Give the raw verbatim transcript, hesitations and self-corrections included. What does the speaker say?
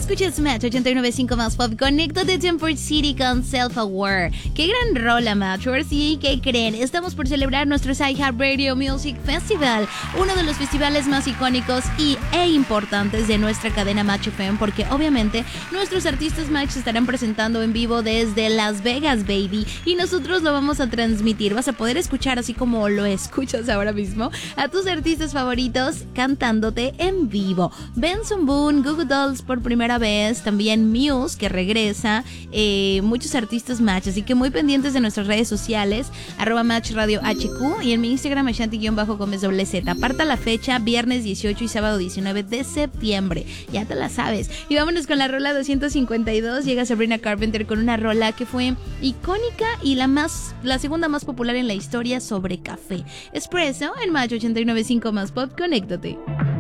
Escuchas Match ochenta y nueve punto cinco más pop. Conéctate Temple City con Self-Aware. Qué gran rola, Matchers. ¿Y qué creen? Estamos por celebrar nuestro iHeartRadio Music Festival, uno de los festivales más icónicos y, e importantes de nuestra cadena Match F M, porque obviamente nuestros artistas Match se estarán presentando en vivo desde Las Vegas, baby, y nosotros lo vamos a transmitir. Vas a poder escuchar, así como lo escuchas ahora mismo, a tus artistas favoritos cantándote en vivo. Benson Boone, Goo Goo Dolls por primera vez, también Muse que regresa, eh, muchos artistas Match, así que muy pendientes de nuestras redes sociales, arroba Match Radio H Q, y en mi Instagram Ashanti-Gómez doble Z. Aparta la fecha, viernes dieciocho y sábado diecinueve de septiembre, ya te la sabes. Y vámonos con la rola doscientos cincuenta y dos. Llega Sabrina Carpenter con una rola que fue icónica y la más, la segunda más popular en la historia sobre café. Espresso en Match ochenta y nueve punto cinco más pop. Conéctate.